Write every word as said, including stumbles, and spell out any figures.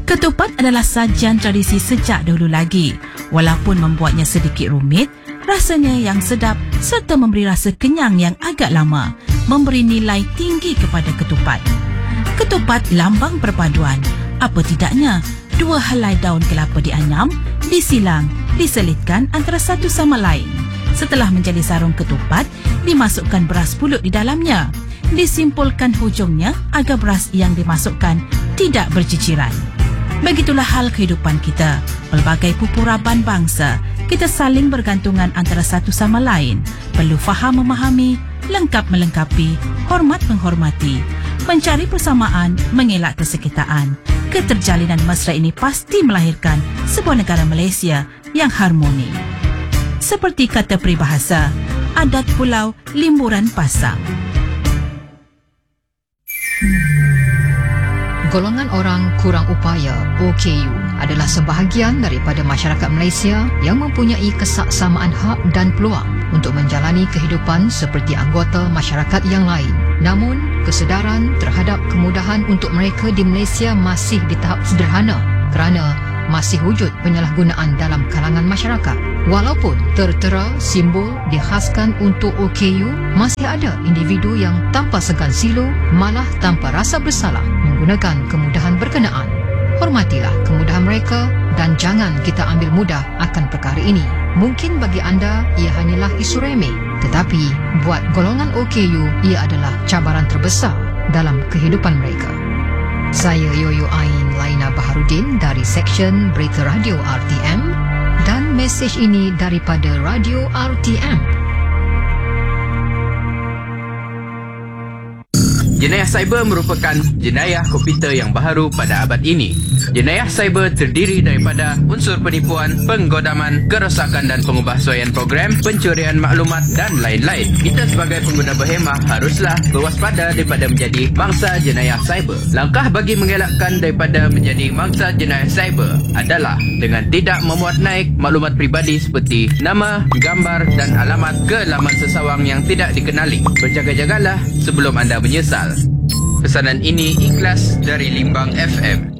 Ketupat adalah sajian tradisi sejak dahulu lagi. Walaupun membuatnya sedikit rumit, rasanya yang sedap serta memberi rasa kenyang yang agak lama, memberi nilai tinggi kepada ketupat. Ketupat lambang perpaduan. Apa tidaknya, dua helai daun kelapa dianyam, disilang, diselitkan antara satu sama lain. Setelah menjadi sarung ketupat, dimasukkan beras pulut di dalamnya. Disimpulkan hujungnya agar beras yang dimasukkan tidak berciciran. Begitulah hal kehidupan kita. Pelbagai pupuraban bangsa, kita saling bergantungan antara satu sama lain. Perlu faham memahami, lengkap melengkapi, hormat menghormati, mencari persamaan, mengelak kesekitaan. Keterjalinan mesra ini pasti melahirkan sebuah negara Malaysia yang harmoni. Seperti kata peribahasa, adat pulau limburan pasang. Golongan orang kurang upaya O K U adalah sebahagian daripada masyarakat Malaysia yang mempunyai kesaksamaan hak dan peluang untuk menjalani kehidupan seperti anggota masyarakat yang lain. Namun, kesedaran terhadap kemudahan untuk mereka di Malaysia masih di tahap sederhana kerana masih wujud penyalahgunaan dalam kalangan masyarakat. Walaupun tertera simbol dikhaskan untuk O K U, masih ada individu yang tanpa segan silu, malah tanpa rasa bersalah menggunakan kemudahan berkenaan. Hormatilah kemudahan mereka dan jangan kita ambil mudah akan perkara ini. Mungkin bagi anda ia hanyalah isu remeh, tetapi buat golongan O K U ia adalah cabaran terbesar dalam kehidupan mereka. Saya Yoyo Ain Laina Baharudin dari Seksyen Berita Radio R T M dan mesej ini daripada Radio R T M. Jenayah cyber merupakan jenayah komputer yang baharu pada abad ini. Jenayah cyber terdiri daripada unsur penipuan, penggodaman, kerosakan dan pengubahsuaian program, pencurian maklumat dan lain-lain. Kita sebagai pengguna berhemah haruslah berwaspada daripada menjadi mangsa jenayah cyber. Langkah bagi mengelakkan daripada menjadi mangsa jenayah cyber adalah dengan tidak memuat naik maklumat peribadi seperti nama, gambar dan alamat ke laman sesawang yang tidak dikenali. Berjaga-jagalah sebelum anda menyesal. Pesanan ini ikhlas dari Limbang F M.